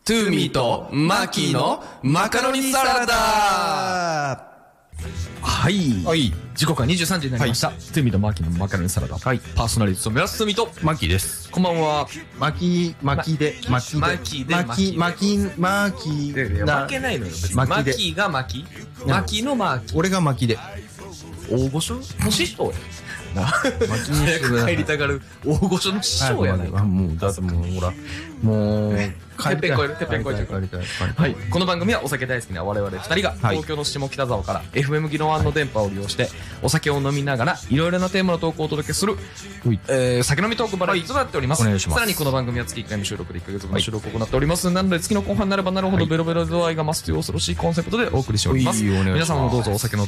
トゥーミーとマーキーのマカロニサラダ。 はい。 はい。 時刻は23時になりました。トゥーミーとマーキーのマカロニサラダ。はい。パーソナリティ務めますトゥーミーとマーキーです。 こんばんは。 マキで。 負けないのよ。別にマーキーがマキ。マキのマーキー。 俺がマキで。 大御所の師匠や。早く帰りたがる大御所の師匠やないか。 もう、だってもう、ほら、もう、 てっぺん越える。はい。この番組はお酒大好きな我々二人が、東京の下北沢から FM ギロワンの電波を利用して、お酒を飲みながら、いろいろなテーマのトークをお届けする、酒飲みトークバラエティとなっております。 お願いします。 さらにこの番組は月1回の収録で1ヶ月分の収録を行っております。なので、月の後半になればなるほどベロベロ度合いが増すという恐ろしいコンセプトでお送りしております。皆様もどうぞお酒の